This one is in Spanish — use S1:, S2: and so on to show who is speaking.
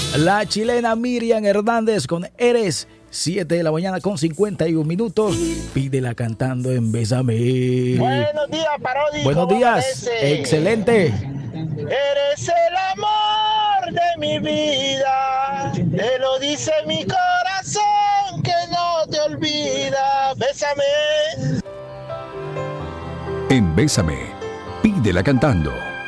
S1: La chilena Miriam Hernández con Eres. 7 de la mañana con 51 minutos. Pídela cantando en Bésame.
S2: Buenos días, Parodi.
S1: Buenos días. Excelente.
S2: Eres el amor de mi vida. Te lo dice mi corazón que no te olvida. Bésame.
S3: En Bésame, pídela cantando.